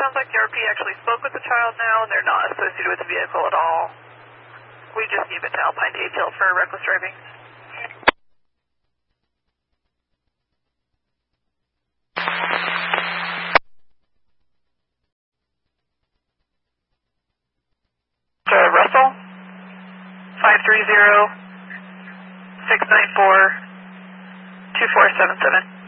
sounds like the RP actually spoke with the child now, and they're not associated with the vehicle at all. We just need it to Alpine Daytail for reckless driving. Russell, 530-694-2477.